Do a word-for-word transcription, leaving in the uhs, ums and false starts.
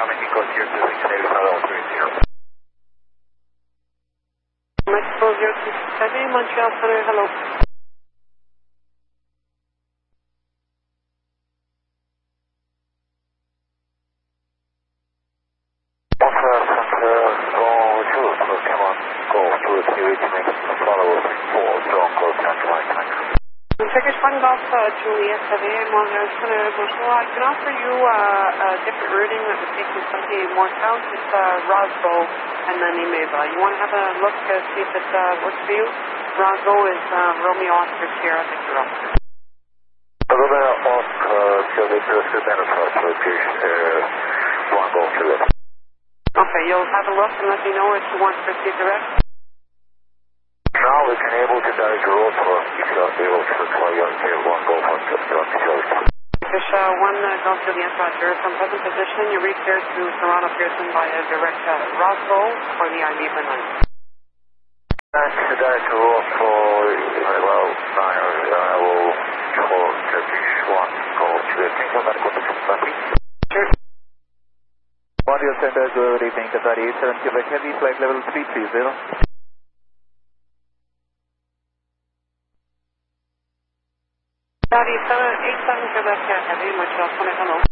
coming because you're doing Navy Parallel three zero. Mexico zero two six Heavy, Montreal Center, hello. Montreal Center, go two, come on, go two, three, eight, make follow four, strong, close down to line tank. Turkish one Golf, uh, Juliet Heavy, Montreal Center, bonjour. I can offer you uh, a different routing that would take you slightly more south. It's uh, Roscoe and then Emeva. You want to have a look to see if it uh, works for you? Roscoe is uh, Romeo Oscar Sierra Victor Oscar. Romeo Oscar Sierra Victor Oscar Manifest, location uh, one Golf two. Okay, you'll have a look and let me know if you want to proceed direct. Now we can able to direct your road for if you are able to fly your tail one Golf one to the Fish uh, one uh, Golf Juliet Roger. From present position, you reach there to Toronto Pearson by a direct uh, Roscoe for the Emeva nine. And to direct your road for well, nine, I will for Turkish one Golf Juliet. Thank you, medical technology. Sure. Audio Center, good evening, Qatari eight seven Quebec Heavy, flight level three three zero. Qatari eight seven Quebec Heavy, Montreal Center, hello.